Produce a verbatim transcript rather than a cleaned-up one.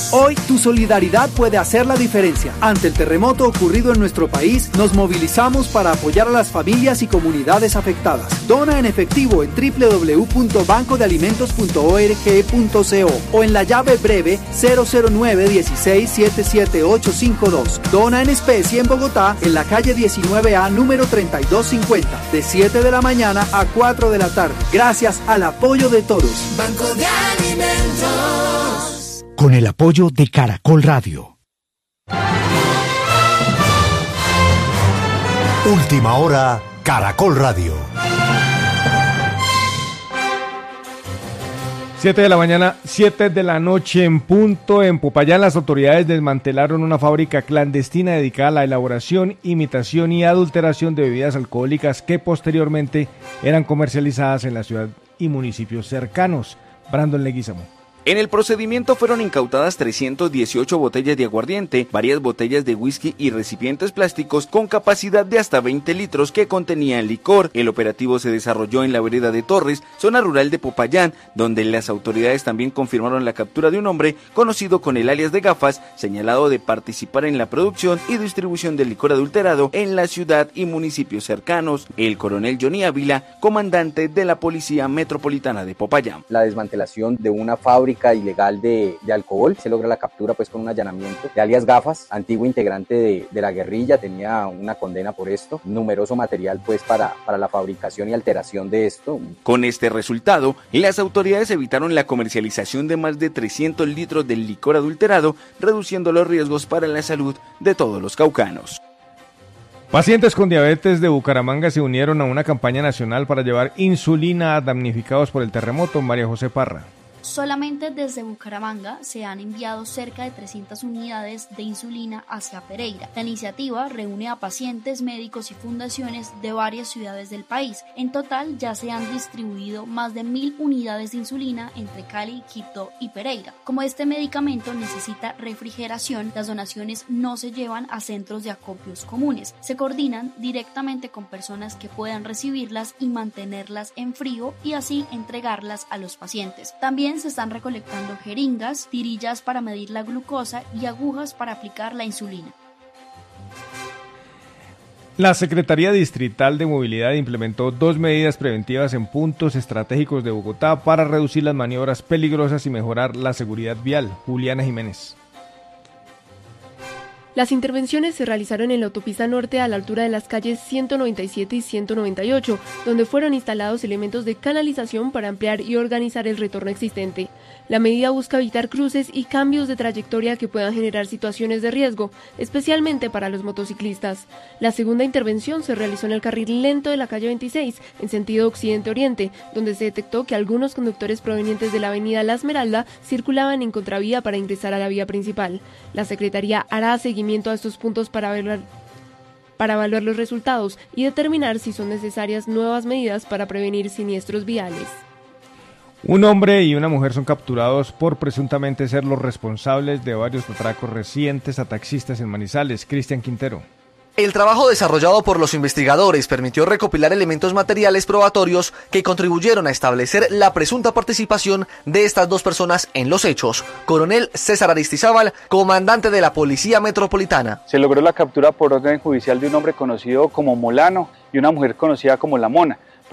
Hoy tu solidaridad puede hacer la diferencia. Ante el terremoto ocurrido en nuestro país, nos movilizamos para apoyar a las familias y comunidades afectadas. Dona en efectivo en doble u doble u doble u punto banco de alimentos punto org punto co o en la llave breve cero cero nueve dieciséis siete siete ocho cinco dos. Dona en especie en Bogotá, en la calle diecinueve A, número treinta y dos cincuenta, de siete de la mañana a cuatro de la tarde. Gracias al apoyo de todos. Banco de Alimentos. Con el apoyo de Caracol Radio. Última hora, Caracol Radio. Siete de la mañana, siete de la noche en punto. En Popayán las autoridades desmantelaron una fábrica clandestina dedicada a la elaboración, imitación y adulteración de bebidas alcohólicas que posteriormente eran comercializadas en la ciudad y municipios cercanos. Brandon Leguizamo. En el procedimiento fueron incautadas trescientas dieciocho botellas de aguardiente, varias botellas de whisky y recipientes plásticos con capacidad de hasta veinte litros que contenían licor. El operativo se desarrolló en la vereda de Torres, zona rural de Popayán, donde las autoridades también confirmaron la captura de un hombre conocido con el alias de Gafas, señalado de participar en la producción y distribución de licor adulterado en la ciudad y municipios cercanos. El coronel Johnny Ávila, comandante de la Policía Metropolitana de Popayán. La desmantelación de una fábrica ilegal de, de alcohol, se logra la captura pues con un allanamiento de alias Gafas, antiguo integrante de, de la guerrilla, tenía una condena por esto, numeroso material pues para, para la fabricación y alteración de esto. Con este resultado, las autoridades evitaron la comercialización de más de trescientos litros del licor adulterado, reduciendo los riesgos para la salud de todos los caucanos. Pacientes con diabetes de Bucaramanga se unieron a una campaña nacional para llevar insulina a damnificados por el terremoto. María José Parra. Solamente desde Bucaramanga se han enviado cerca de trescientas unidades de insulina hacia Pereira. La iniciativa reúne a pacientes, médicos y fundaciones de varias ciudades del país. En total ya se han distribuido más de mil unidades de insulina entre Cali, Quito y Pereira. Como este medicamento necesita refrigeración, las donaciones no se llevan a centros de acopios comunes. Se coordinan directamente con personas que puedan recibirlas y mantenerlas en frío y así entregarlas a los pacientes. También se están recolectando jeringas, tirillas para medir la glucosa y agujas para aplicar la insulina. La Secretaría Distrital de Movilidad implementó dos medidas preventivas en puntos estratégicos de Bogotá para reducir las maniobras peligrosas y mejorar la seguridad vial. Juliana Jiménez. Las intervenciones se realizaron en la autopista norte a la altura de las calles ciento noventa y siete y ciento noventa y ocho, donde fueron instalados elementos de canalización para ampliar y organizar el retorno existente. La medida busca evitar cruces y cambios de trayectoria que puedan generar situaciones de riesgo, especialmente para los motociclistas. La segunda intervención se realizó en el carril lento de la calle veintiséis, en sentido occidente-oriente, donde se detectó que algunos conductores provenientes de la avenida La Esmeralda circulaban en contravía para ingresar a la vía principal. La Secretaría hará seguimiento a estos puntos para evaluar, para evaluar los resultados y determinar si son necesarias nuevas medidas para prevenir siniestros viales. Un hombre y una mujer son capturados por presuntamente ser los responsables de varios atracos recientes a taxistas en Manizales. Cristian Quintero. El trabajo desarrollado por los investigadores permitió recopilar elementos materiales probatorios que contribuyeron a establecer la presunta participación de estas dos personas en los hechos. Coronel César Aristizábal, comandante de la Policía Metropolitana. Se logró la captura por orden judicial de un hombre conocido como Molano y una mujer conocida como La Mona.